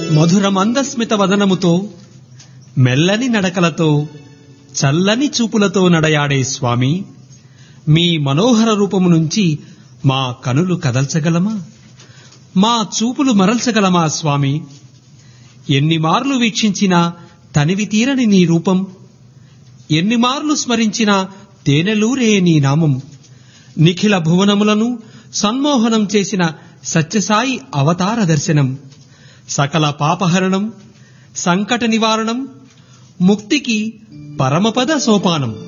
మధుర మందస్మిత వదనముతో, మెల్లని నడకలతో, చల్లని చూపులతో నడయాడే స్వామి, మీ మనోహర రూపము నుంచి మా కనులు కదల్చగలమా, మా చూపులు మరల్చగలమా స్వామి? ఎన్ని మార్లు వీక్షించినా తనివి తీరని నీ రూపం, ఎన్ని మార్లు స్మరించినా తేనెలూరే నీ నామం. నిఖిల భువనములను సన్మోహనం చేసిన సత్యసాయి అవతార దర్శనం, సకల పాపహరణం, సంకట నివారణం, ముక్తికి పరమపద సోపానం.